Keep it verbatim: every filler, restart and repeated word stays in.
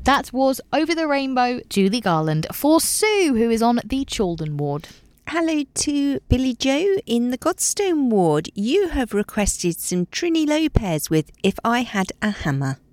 That was Over the Rainbow, Julie Garland, for Sue, who is on the Chaldon ward. Hello to Billy Joe in the Godstone ward. You have requested some Trini Lopez with If I Had a Hammer.